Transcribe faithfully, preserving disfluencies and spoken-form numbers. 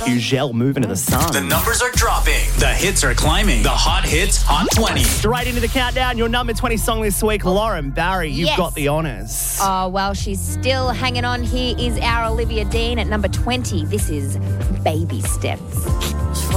Ugel, Moving to the Sun. The numbers are dropping. The hits are climbing. The Hot Hits Hot twenty. Straight into the countdown, your number twenty song this week, Lauren Barry, you've Yes. got the honours. Oh, well, she's still hanging on. Here is our Olivia Dean at number twenty. This is Baby Steps.